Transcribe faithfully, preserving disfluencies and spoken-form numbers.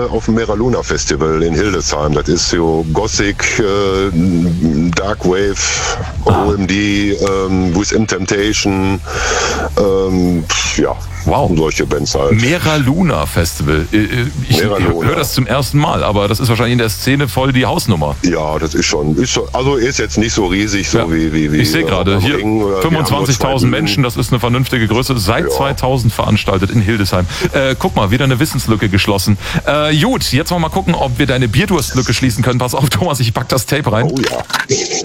auf dem Mera Luna Festival in Hildesheim. Das ist so Gothic, äh, Darkwave, ah. O M D, ähm, Within Temptation, ähm, ja. Wow. Solche Bands halt. Mera Luna Festival. Ich höre das zum ersten Mal, aber das ist wahrscheinlich in der Szene voll die Hausnummer. Ja, das ist schon. Ist schon also ist jetzt nicht so riesig, so ja. wie, wie, wie. Ich sehe gerade, hier fünfundzwanzigtausend Menschen, das ist eine vernünftige Größe. Seit ja. zweitausend veranstaltet in Hildesheim. Äh, guck mal, wieder eine Wissenslücke geschlossen. Äh, gut, jetzt wollen wir mal gucken, ob wir deine Bierdurstlücke schließen können. Pass auf, Thomas, ich pack das Tape rein. Oh ja.